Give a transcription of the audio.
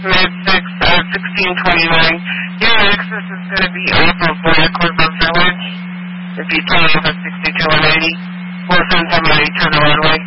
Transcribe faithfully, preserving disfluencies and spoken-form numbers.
Mid six, uh, sixteen twenty-nine. Your access is going to be off of Black River Village. If you turn off at sixty-two and eighty, we'll send somebody to the roadway.